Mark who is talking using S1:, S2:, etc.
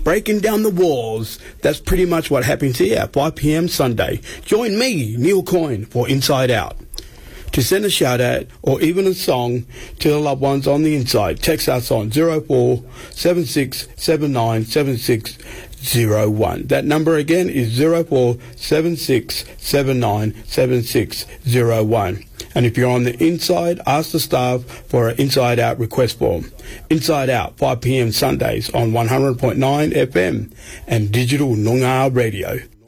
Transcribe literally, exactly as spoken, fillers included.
S1: breaking down the walls. That's pretty much what happens here at five p.m. Sunday. Join me, Neil Coyne, for Inside Out. To send a shout out or even a song to the loved ones on the inside, text us on zero four seven six seven nine seven six zero one. That number again is zero four seven six seven nine seven six zero one. And if you're on the inside, ask the staff for an Inside Out request form. Inside Out, five p.m. Sundays on one hundred point nine F M and Digital Noongar Radio.